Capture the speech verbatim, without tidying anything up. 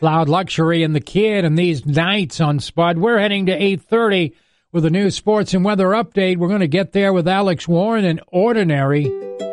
Loud Luxury and the Kid and these nights on Spud. We're heading to eight thirty with a new sports and weather update. We're going to get there with Alex Warren and Ordinary.